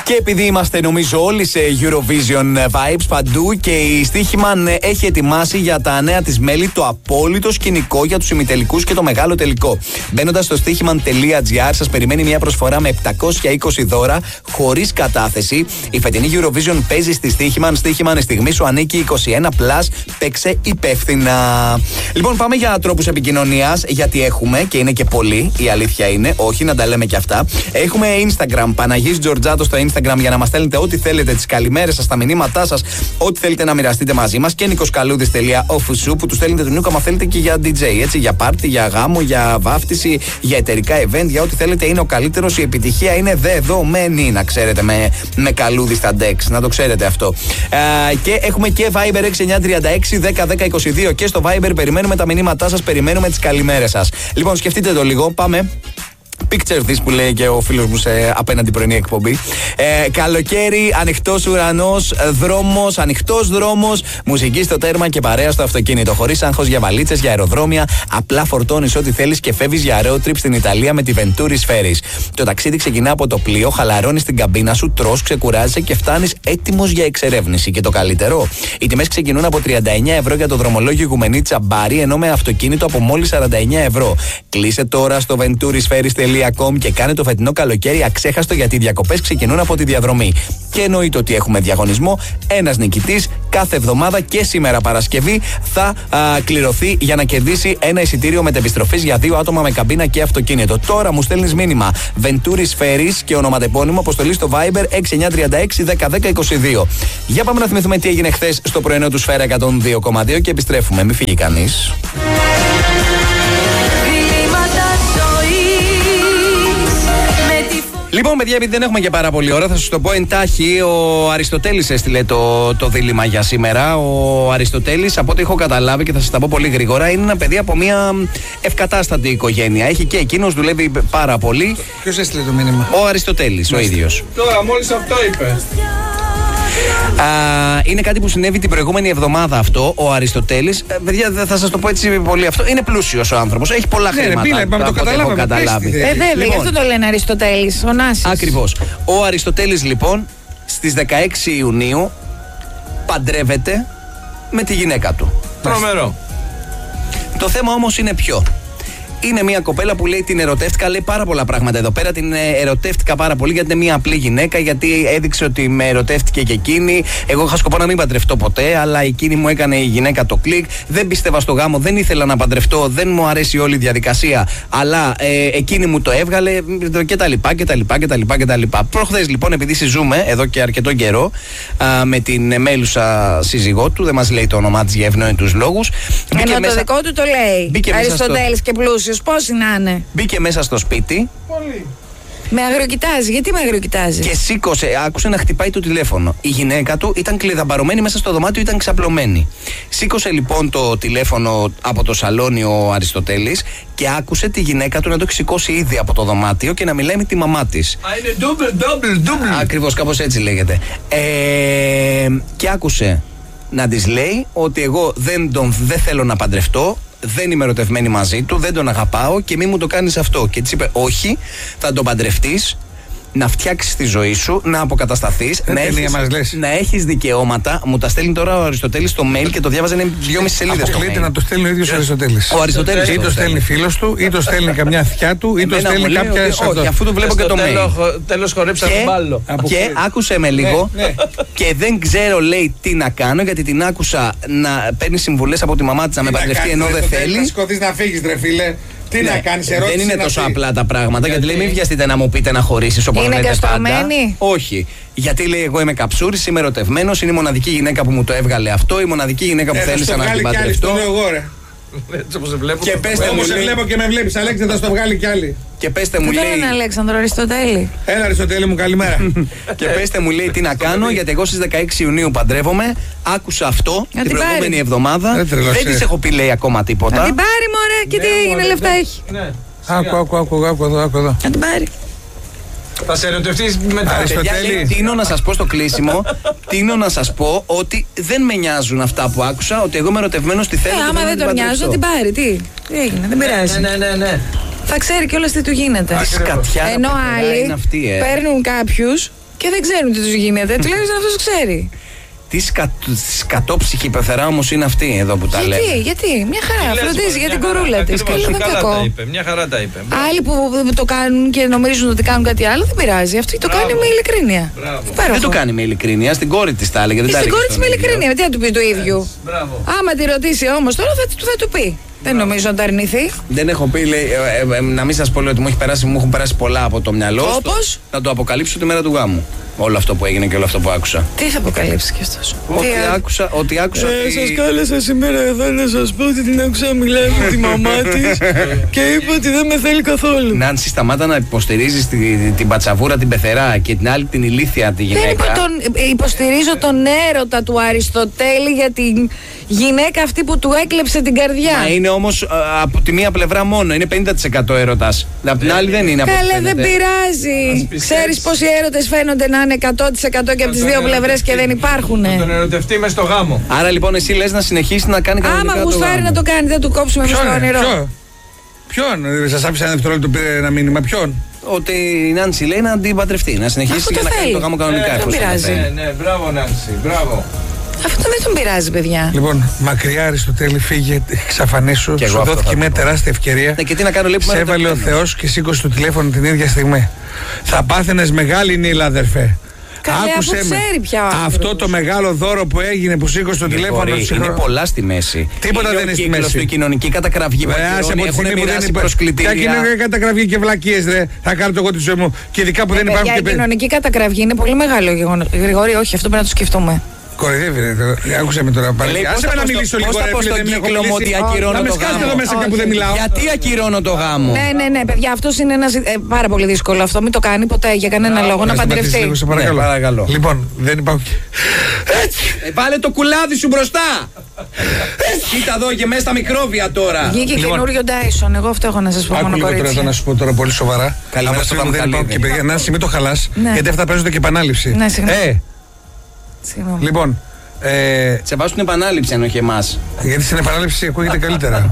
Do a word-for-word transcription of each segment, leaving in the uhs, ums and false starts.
Και επειδή είμαστε νομίζω όλοι σε Eurovision vibes παντού και η Στοίχημαν έχει ετοιμάσει για τα νέα της μέλη το απόλυτο σκηνικό για τους ημιτελικούς και το μεγάλο τελικό. Μπαίνοντας στο στοίχημαν τελεία τζι άρ σας περιμένει μια προσφορά με επτακόσια είκοσι δώρα χωρίς κατάθεση. Η φετινή Eurovision παίζει στη Στοίχημαν. Στοίχημαν, η στιγμή σου ανήκει είκοσι ένα πλας. Παίξε υπεύθυνα. Λοιπόν, πάμε για τρόπους επικοινωνίας, γιατί έχουμε και είναι και πολλοί, η αλήθεια είναι, όχι να τα λέμε και αυτά. Έχουμε Instagram, Παναγής Τζορτζάτο στο Instagram για να μας στέλνετε ό,τι θέλετε, τις καλημέρες σας, τα μηνύματά σας, ό,τι θέλετε να μοιραστείτε μαζί μας. Και νικοσκαλούδης τελεία official που του στέλνετε τον Νίκο, άμα θέλετε και για ντι τζέι, έτσι, για πάρτι, για γάμο, για βάφτιση, για εταιρικά event, για ό,τι θέλετε. Είναι ο καλύτερος, η επιτυχία είναι δεδομένη, να ξέρετε, με, με καλούδι στα Dex, να το ξέρετε αυτό. Ε, και έχουμε και Viber έξι εννιά τρία έξι δέκα δέκα είκοσι δύο και στο Viber περιμένουμε τα μηνύματά σας, περιμένουμε τις καλημέρες σας. Λοιπόν, σκεφτείτε το λίγο, πάμε. Picture this που λέει και ο φίλος μου σε απέναντι πρωινή εκπομπή. Ε, καλοκαίρι, ανοιχτός ουρανός, δρόμος, ανοιχτός δρόμος, μουσική στο τέρμα και παρέα στο αυτοκίνητο. Χωρίς άγχος για βαλίτσες, για αεροδρόμια, απλά φορτώνεις ό,τι θέλεις και φεύγεις για road trip στην Ιταλία με τη Venturi Ferries. Το ταξίδι ξεκινά από το πλοίο, χαλαρώνεις την καμπίνα σου, τρως, ξεκουράζεσαι και φτάνεις έτοιμος για εξερεύνηση. Και το καλύτερο, οι τιμές ξεκινούν από τριάντα εννέα ευρώ για το δρομολόγιο Ιγουμενίτσα Μπάρι, ενώ με αυτοκίνητο από μόλις σαράντα εννέα ευρώ. Κλείσε τώρα στο venturisferries τελεία com και κάνε το φετινό καλοκαίρι αξέχαστο, γιατί οι διακοπές ξεκινούν από τη διαδρομή. Και εννοείται ότι έχουμε διαγωνισμό. Ένας νικητής κάθε εβδομάδα και σήμερα Παρασκευή θα α, κληρωθεί για να κερδίσει ένα εισιτήριο μετεπιστροφής για δύο άτομα με καμπίνα και αυτοκίνητο. Τώρα μου στέλνεις μήνυμα Venturis Ferries και ονοματεπώνυμο, αποστολή στο Viber έξι εννιά τρία έξι δέκα δέκα είκοσι δύο. Για πάμε να θυμηθούμε τι έγινε χθες στο πρωινό του Σφαίρα εκατόν δύο κόμμα δύο και επιστρέφουμε. Μην φύγει κανείς. Λοιπόν, παιδιά, επειδή δεν έχουμε και πάρα πολύ ώρα, θα σας το πω εντάχει. Ο Αριστοτέλης έστειλε το, το δίλημμα για σήμερα. Ο Αριστοτέλης, από ό,τι έχω καταλάβει και θα σας τα πω πολύ γρήγορα, είναι ένα παιδί από μια ευκατάστατη οικογένεια. Έχει και εκείνος, δουλεύει πάρα πολύ. Ποιος έστειλε το μήνυμα? Ο Αριστοτέλης, ο ίδιος. Τώρα, μόλις αυτό είπε. Α, είναι κάτι που συνέβη την προηγούμενη εβδομάδα αυτό. Ο Αριστοτέλης, ε, παιδιά, δεν θα σας το πω έτσι πολύ αυτό. Είναι πλούσιος ο άνθρωπος, έχει πολλά ναι, χρήματα. Ναι, πίλε, το καταλάβαμε, καταλάβει. Ε, βέβαια, λοιπόν, γι' αυτό το λένε Αριστοτέλης, ο Νάσης. Ακριβώς. Ο Αριστοτέλης, λοιπόν, στις δεκαέξι Ιουνίου παντρεύεται με τη γυναίκα του. Τρομερό. Το θέμα όμως είναι ποιο? Είναι μια κοπέλα που λέει την ερωτεύτηκα, λέει πάρα πολλά πράγματα εδώ πέρα. Την ερωτεύτηκα πάρα πολύ γιατί είναι μια απλή γυναίκα, γιατί έδειξε ότι με ερωτεύτηκε και εκείνη. Εγώ είχα σκοπό να μην παντρευτώ ποτέ, αλλά εκείνη μου έκανε η γυναίκα το κλικ. Δεν πίστευα στο γάμο, δεν ήθελα να παντρευτώ, δεν μου αρέσει όλη η διαδικασία, αλλά ε, εκείνη μου το έβγαλε κτλ. κτλ, κτλ, κτλ. Προχθές λοιπόν, επειδή συζούμε εδώ και αρκετό καιρό α, με την μέλουσα σύζυγό του, δεν μας λέει το όνομά της για ευνόητους λόγους. Ενώ το δικό του το λέει. Αριστοτέλης και πλούσιος. Πώς να είναι. Μπήκε μέσα στο σπίτι. Πολύ. Με αγριοκοιτάζει. Γιατί με αγριοκοιτάζει? Και σήκωσε, άκουσε να χτυπάει το τηλέφωνο. Η γυναίκα του ήταν κλειδαμπαρωμένη μέσα στο δωμάτιο, ήταν ξαπλωμένη. Σήκωσε λοιπόν το τηλέφωνο από το σαλόνι ο Αριστοτέλης και άκουσε τη γυναίκα του να το έχει σηκώσει ήδη από το δωμάτιο και να μιλάει με τη μαμά της. Α, είναι double, double, double. Ακριβώς, κάπως έτσι λέγεται. Ε, και άκουσε να της λέει ότι εγώ δεν, τον, δεν θέλω να παντρευτώ. Δεν είμαι ερωτευμένη μαζί του, δεν τον αγαπάω και μη μου το κάνεις αυτό. Και της είπε: όχι, θα τον παντρευτείς, να φτιάξεις τη ζωή σου, να αποκατασταθείς, να έχεις, να έχεις δικαιώματα. Μου τα στέλνει τώρα ο Αριστοτέλης στο mail και το διάβαζε, είναι δυόμιση σελίδες. Αποκλείται να το στέλνει ο ίδιος ο Αριστοτέλης. Ο Αριστοτέλης ή το στέλνει φίλος του, ή το στέλνει καμιά θιά του, ή το στέλνει κάποια. Όχι, αφού το βλέπω και το mail. Τέλος χορέψα τον μπάλο. Και άκουσε με λίγο και δεν ξέρω, λέει, τι να κάνω, γιατί την άκουσα να παίρνει συμβουλές από τη μαμά της να με παντρευτεί ενώ δεν θέλει. Να σκοτείς να φύγεις, ρε φίλε. Τι ναι, να κάνεις, ερώτηση. Δεν είναι τόσο απλά τα πράγματα. Γιατί, γιατί λέει, μην βιαστείτε να μου πείτε να χωρίσεις όπως λέτε πάντα. Όχι. Γιατί λέει, εγώ είμαι καψούρης, είμαι ερωτευμένος, είναι η μοναδική γυναίκα που μου το έβγαλε αυτό, η μοναδική γυναίκα που ε, θέλησα να την παντρευτώ. Έτσι όπως σε βλέπω. Και πέστε μου, σε βλέπω και με βλέπεις, Αλέξη, θα στο βγάλει κι άλλη. Και πέστε μου, λέει. Δεν είναι Αλέξανδρο, Αριστοτέλη. Έλα, Αριστοτέλη μου, καλημέρα. Και πέστε μου, λέει, τι να κάνω, γιατί εγώ στις δεκαέξι Ιουνίου παντρεύομαι. Άκουσα αυτό την προηγούμενη εβδομάδα. Δεν της έχω πει, λέει, ακόμα τίποτα. Να την πάρει, μωρέ, και τι έγινε, λεφτά έχει. Άκου, άκου, άκου, άκου εδώ, άκου εδώ. Να την πάρει. Θα σε ερωτευτείς μετά. Αριστοτέλη. Τίνω να σας πω στο κλείσιμο, τίνω να σας πω ότι δεν με νοιάζουν αυτά που άκουσα, ότι εγώ είμαι ερωτευμένος στη θέλει. Ε, άμα δεν τον νοιάζουν, να την πάρει. Τι, τι έγινε, δεν πειράζει. Ναι, ναι, ναι. Θα ξέρει κιόλας τι του γίνεται. Τι σκατιά. Ενώ άλλοι αυτή, ε. παίρνουν κάποιους Και δεν ξέρουν τι τους γίνεται. Τουλάχιστον αυτός ξέρει. Τι σκατόψυχη πεθερά όμως είναι αυτή εδώ που τα λέει. Γιατί, γιατί, μια χαρά. Φροντίζει για την κορούλα της. Καλό δεν κακό. Μια χαρά τα είπε. Άλλοι που το κάνουν και νομίζουν ότι κάνουν κάτι άλλο δεν πειράζει. Αυτή το κάνει με ειλικρίνεια. Δεν το κάνει με ειλικρίνεια. Στην κόρη της τα έλεγε. Στην κόρη της με ειλικρίνεια. Τι θα του πει το ίδιο. Άμα τη ρωτήσει όμως τώρα θα του πει. Δεν νομίζω να τα αρνηθεί. Δεν έχω πει, λέει, ε, ε, ε, να μην σας πω λέει, ότι μου, έχει περάσει, μου έχουν περάσει πολλά από το μυαλό. Όπως? Να το αποκαλύψω τη μέρα του γάμου. Όλο αυτό που έγινε και όλο αυτό που άκουσα. Τι θα αποκαλύψει κι αυτός? Ότι άκουσα, ότι άκουσα. Ε, ότι... Σας κάλεσα σήμερα εδώ να σας πω ότι την άκουσα μιλάει με τη μαμά της και είπε ότι δεν με θέλει καθόλου. Νάνση, σταμάτα να υποστηρίζεις την, την πατσαβούρα, την πεθερά και την άλλη την ηλίθια τη γυναίκα. Δεν είπα τον, υποστηρίζω τον έρωτα του Αριστοτέλη για την γυναίκα αυτή που του έκλεψε την καρδιά. Μα είναι όμως από τη μία πλευρά μόνο, είναι πενήντα τοις εκατό έρωτας. Από την άλλη δεν είναι. Καλέ, δεν πειράζει. Ξέρεις πόσοι έρωτες φαίνονται να είναι εκατό τοις εκατό και από τις δύο πλευρές και δεν υπάρχουν. Να τον ερωτευτεί μες στο γάμο. Άρα λοιπόν εσύ λες να συνεχίσει να κάνει κανονικά. Άμα γουστάρει να το κάνει, δεν του κόψουμε εμείς το όνειρο. Ποιον, σας άφησε ένα δευτερόλεπτο, πήρε ένα μήνυμα, ποιον? Ότι η Νάνση λέει να την παντρευτεί, να συνεχίσει και να κάνει το γάμο κανονικά. Δεν πειράζει. Ναι, ναι, μπράβο Νάνση, μπράβο. Αυτό δεν τον πειράζει, παιδιά. Λοιπόν, μακριά Αριστοτέλη, φύγε, εξαφανίσου. Σου δόθηκε μια τεράστια ευκαιρία. Ναι, και τι να κάνω, λέει, σε έβαλε ο Θεός και σήκωσε το τηλέφωνο την ίδια στιγμή. Θα πάθαινες μεγάλη νύλα, αδερφέ. Καλέ, άκουσε με. Αυτό το μεγάλο δώρο που έγινε που σήκωσε το τηλέφωνο. Είναι πολλά στη μέση. Τίποτα δεν είναι στη μέση. Στο κοινωνική κατακραυγή. Έχουν μοιράσει προσκλητήρια. Ποια κοινωνική κατακραυγή και βλακίες, ρε. Θα κάνω το εγώ τη ζωή μου. Και ειδικά που δεν υπάρχουν και παιδιά. Η κοινωνική κατακραυγή είναι πολύ μεγάλο γεγονός. Γρηγόρη, όχι, αυτό πρέπει να το σκεφτούμε. Κοροϊδεύει, ρε. Άκουσε με τώρα. Άσε με να μιλήσω λίγο. Πώς θα πω στον κύκλο μου ότι ακυρώνω το γάμο? εδώ μέσα κάπου δεν μιλάω. Γιατί ακυρώνω το γάμο? Ναι, ναι, ναι, παιδιά, αυτό είναι ένα πάρα πολύ δύσκολο αυτό. Μην το κάνει ποτέ για κανένα λόγο να παντρευτεί. Παρακαλώ. Λοιπόν, δεν υπάρχουν. Βάλε το κουλάδι σου μπροστά. Κοίτα εδώ και μέσα στα μικρόβια τώρα. Βγήκε καινούριο Dyson. Εγώ αυτό έχω να σα πω. Άκου λίγο τώρα να σου πω τώρα πολύ σοβαρά. Καλημέρα στο Βαμβακαλίδη. Νάνση, μην το χαλά, γιατί αυτά παίζονται και επανάληψη. Ναι, συγγνώμη. Λοιπόν. Ε, σε βάζουν επανάληψη αν όχι εμάς. Γιατί στην επανάληψη ακούγεται καλύτερα.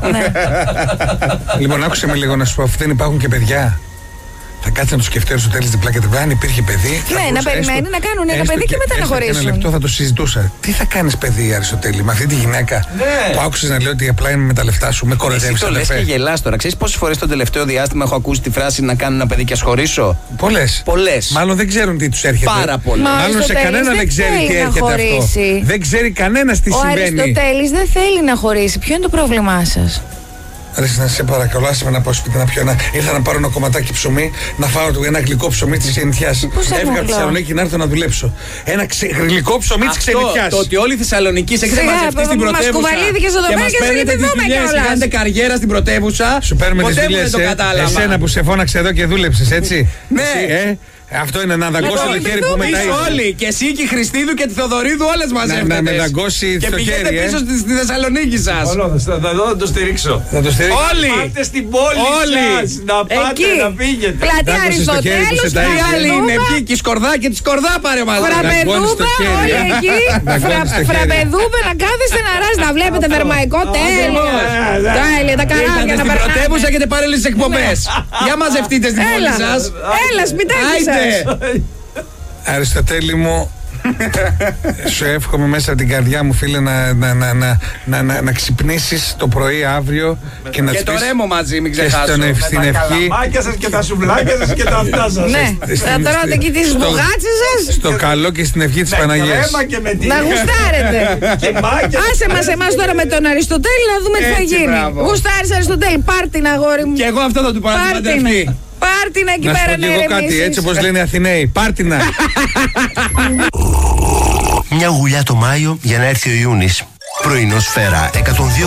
Λοιπόν, άκουσε με λίγο να σου πω, αφού δεν υπάρχουν και παιδιά. Θα κάτσει να το σκεφτεί στο τέλος διπλά και τριπλά. Αν υπήρχε παιδί. Ναι, να περιμένει να κάνουν ένα παιδί και μετά να χωρίσουν. Ένα λεπτό θα το συζητούσα. Τι θα κάνεις παιδί, Αριστοτέλη, με αυτή τη γυναίκα που άκουσες να λέει ότι απλά είναι με τα λεφτά σου, με κοροϊδεύεις. Εσύ το λες και γελάς τώρα. Ξέρεις πόσες φορές το τελευταίο διάστημα έχω ακούσει τη φράση να κάνουν ένα παιδί και ας χωρίσω? Πολλές. Πολλές. Μάλλον δεν ξέρουν τι τους έρχεται. Πάρα πολλές. Μάλλον σε κανένα δεν ξέρει τι έρχεται αυτό. Δεν ξέρει κανένας τι συμβαίνει. Ο Αριστοτέλης δεν θέλει να χωρίσει. Ποιο είναι το πρόβλημά σας? Άρχισε να σε παρακαλώ, άσε με να πάω σπίτι να πιω ένα. Ήρθα να πάρω ένα κομματάκι ψωμί, να φάω ένα γλυκό ψωμί τη ξενιτιάς. Έφυγα από τη Θεσσαλονίκη να έρθω να δουλέψω. Ένα ξε... γλυκό ψωμί τη ξενιτιάς. Το ότι όλη η Θεσσαλονίκη έχετε μαζευτεί στην πρωτεύουσα. Μας κουβαλήθηκες εδώ πέρα και δεν τη δούμε κιόλας. Κάνετε καριέρα στην πρωτεύουσα. Σου παίρνουμε τις δουλειές. Εσένα που σε φώναξε εδώ και δούλεψες, έτσι. Ναι. Αυτό είναι να δαγκώσει το χέρι που μετάει. Όλοι. Και εσύ και η Χριστίδου και τη Θοδωρίδου όλες μαζεύετε. Να με δαγκώσει το χέρι. Και πηγαίνετε πίσω στη Θεσσαλονίκη σας. Εδώ θα το στηρίξω. Όλοι. Πάτε στην πόλη σας. Να πάτε να φύγετε. Πλατεία Αριστοτέλους. Οι άλλοι είναι εκεί και η Σκορδά και τη Σκορδά πάρε μαζί. Φραπεδούμπα όλοι εκεί. Φραπεδούμπα να κάθεστε να ράζει να βλέπετε Βερμαϊκό τέλειο. Τέλεια τα καράβια να περνάνε. Στην πρωτεύουσα έχετε πάρει τις εκπομπές. Για μαζευτείτε στην πόλη σας. Έλα σπιτάκι σας. Αριστοτέλη μου, σου εύχομαι μέσα από την καρδιά μου, φίλε, να, να, να, να, να, να, να ξυπνήσεις το πρωί αύριο και να και το ρέμο μαζί, μην ξεχάσω. Και στην ευχή. Τα καλαμάκια σας και τα σουβλάκια σας και τα αυτά σας. Ναι, θα τρώτε και τις μπουγάτσες σας. Στο καλό και στην ευχή της Παναγίας. Να γουστάρετε. Άσε μας εμάς τώρα με τον Αριστοτέλη να δούμε τι θα γίνει. Γουστάρεις Αριστοτέλη, πάρ' την αγόρι μου. Και εγώ αυτό θα του πάρω την παντρευτή. Πάρτινα εκεί να πέρα να ηρεμήσεις. Να σου πω κάτι, έτσι όπως λένε οι Αθηναίοι. Πάρτινα. Μια γουλιά το Μάιο για να έρθει ο Ιούνις. Πρωινό Σφαίρα εκατόν δύο.